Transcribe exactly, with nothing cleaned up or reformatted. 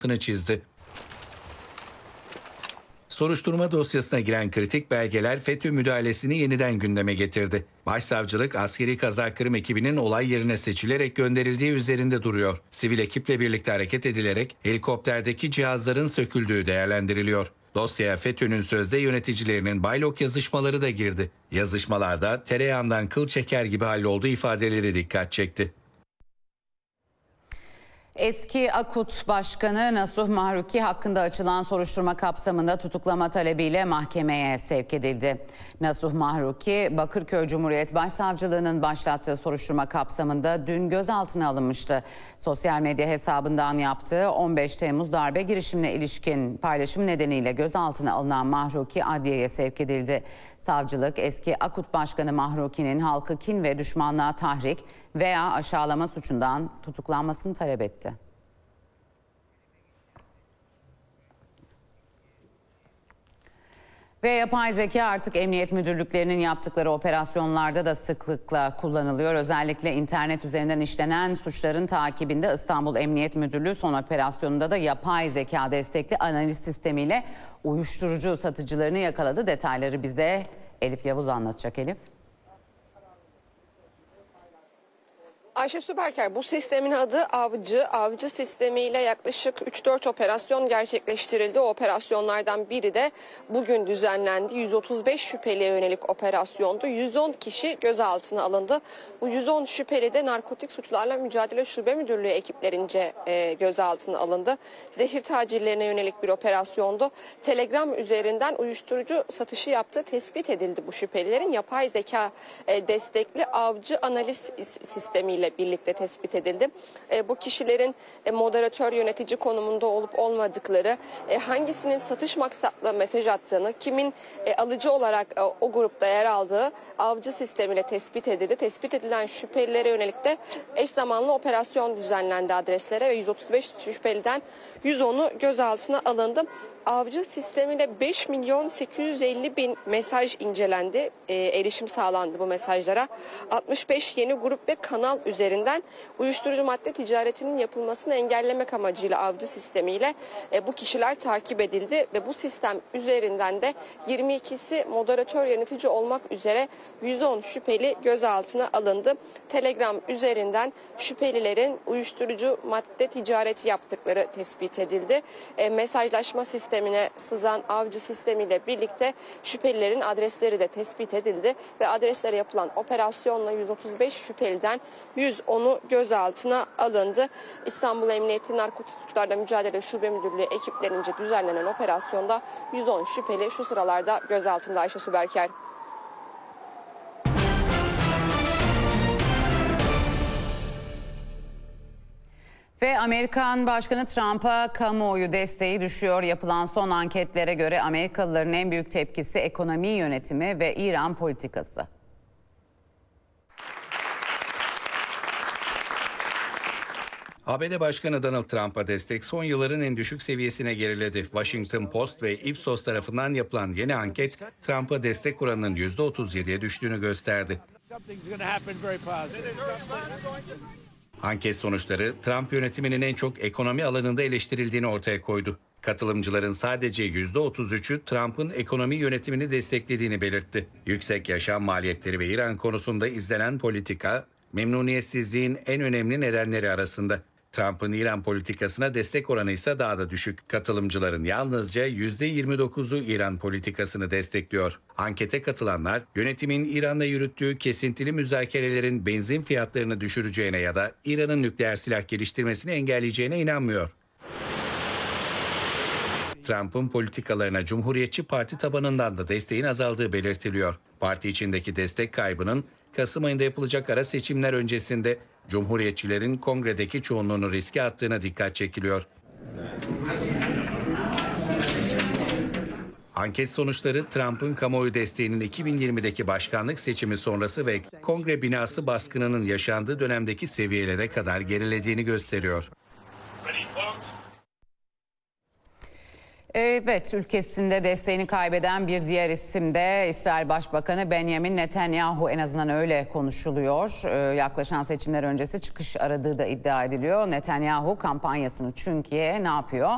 altını çizdi. Soruşturma dosyasına giren kritik belgeler FETÖ müdahalesini yeniden gündeme getirdi. Başsavcılık, askeri kaza kırım ekibinin olay yerine seçilerek gönderildiği üzerinde duruyor. Sivil ekiple birlikte hareket edilerek helikopterdeki cihazların söküldüğü değerlendiriliyor. Dosyaya FETÖ'nün sözde yöneticilerinin baylok yazışmaları da girdi. Yazışmalarda tereyağından kıl çeker gibi hallolduğu ifadeleri dikkat çekti. Eski Akut Başkanı Nasuh Mahruki hakkında açılan soruşturma kapsamında tutuklama talebiyle mahkemeye sevk edildi. Nasuh Mahruki, Bakırköy Cumhuriyet Başsavcılığı'nın başlattığı soruşturma kapsamında dün gözaltına alınmıştı. Sosyal medya hesabından yaptığı on beş Temmuz darbe girişimine ilişkin paylaşım nedeniyle gözaltına alınan Mahruki adliyeye sevk edildi. Savcılık, eski Akut Başkanı Mahruki'nin halkı kin ve düşmanlığa tahrik veya aşağılama suçundan tutuklanmasını talep etti. Ve yapay zeka artık emniyet müdürlüklerinin yaptıkları operasyonlarda da sıklıkla kullanılıyor. Özellikle internet üzerinden işlenen suçların takibinde İstanbul Emniyet Müdürlüğü son operasyonunda da yapay zeka destekli analiz sistemiyle uyuşturucu satıcılarını yakaladı. Detayları bize Elif Yavuz anlatacak. Elif. Ayşe Süberker, bu sistemin adı Avcı. Avcı sistemiyle yaklaşık üç dört operasyon gerçekleştirildi. O operasyonlardan biri de bugün düzenlendi. yüz otuz beş şüpheliye yönelik operasyondu. yüz on kişi gözaltına alındı. Bu yüz on şüpheli de Narkotik Suçlarla Mücadele Şube Müdürlüğü ekiplerince e, gözaltına alındı. Zehir tacirlerine yönelik bir operasyondu. Telegram üzerinden uyuşturucu satışı yaptığı tespit edildi bu şüphelilerin. Yapay zeka e, destekli avcı analiz sistemiyle birlikte tespit edildi. E, bu kişilerin e, moderatör yönetici konumunda olup olmadıkları, e, hangisinin satış maksatlı mesaj attığını, kimin e, alıcı olarak e, o grupta yer aldığı avcı sistemiyle tespit edildi. Tespit edilen şüphelilere yönelik de eş zamanlı operasyon düzenlendi adreslere ve yüz otuz beş şüpheliden yüz onu gözaltına alındı. Avcı sistemiyle beş milyon sekiz yüz elli bin mesaj incelendi. E, erişim sağlandı bu mesajlara. altmış beş yeni grup ve kanal üzerinden uyuşturucu madde ticaretinin yapılmasını engellemek amacıyla avcı sistemiyle e, bu kişiler takip edildi ve bu sistem üzerinden de yirmi ikisi moderatör yönetici olmak üzere yüz on şüpheli gözaltına alındı. Telegram üzerinden şüphelilerin uyuşturucu madde ticareti yaptıkları tespit edildi. E, mesajlaşma sistemi sistemine sızan avcı sistemiyle birlikte şüphelilerin adresleri de tespit edildi ve adreslere yapılan operasyonla yüz otuz beş şüpheliden yüz onu gözaltına alındı. İstanbul Emniyeti Narkotik Suçlarla Mücadele Şube Müdürlüğü ekiplerince düzenlenen operasyonda yüz on şüpheli şu sıralarda gözaltında. Ayşe Süberker. Ve Amerikan Başkanı Trump'a kamuoyu desteği düşüyor. Yapılan son anketlere göre Amerikalıların en büyük tepkisi ekonomi yönetimi ve İran politikası. A B D Başkanı Donald Trump'a destek son yılların en düşük seviyesine geriledi. Washington Post ve Ipsos tarafından yapılan yeni anket Trump'a destek oranının yüzde otuz yediye düştüğünü gösterdi. Anket sonuçları Trump yönetiminin en çok ekonomi alanında eleştirildiğini ortaya koydu. Katılımcıların sadece yüzde otuz üçü Trump'ın ekonomi yönetimini desteklediğini belirtti. Yüksek yaşam maliyetleri ve İran konusunda izlenen politika, memnuniyetsizliğin en önemli nedenleri arasında. Trump'ın İran politikasına destek oranı ise daha da düşük. Katılımcıların yalnızca yüzde yirmi dokuzu İran politikasını destekliyor. Ankete katılanlar, yönetimin İran'la yürüttüğü kesintili müzakerelerin benzin fiyatlarını düşüreceğine ya da İran'ın nükleer silah geliştirmesini engelleyeceğine inanmıyor. Trump'ın politikalarına Cumhuriyetçi Parti tabanından da desteğin azaldığı belirtiliyor. Parti içindeki destek kaybının Kasım ayında yapılacak ara seçimler öncesinde Cumhuriyetçilerin kongredeki çoğunluğunu riske attığına dikkat çekiliyor. Anket sonuçları Trump'ın kamuoyu desteğinin iki bin yirmideki başkanlık seçimi sonrası ve kongre binası baskınının yaşandığı dönemdeki seviyelere kadar gerilediğini gösteriyor. Evet, ülkesinde desteğini kaybeden bir diğer isim de İsrail Başbakanı Benjamin Netanyahu, en azından öyle konuşuluyor. Ee, yaklaşan seçimler öncesi çıkış aradığı da iddia ediliyor. Netanyahu kampanyasını çünkü ne yapıyor?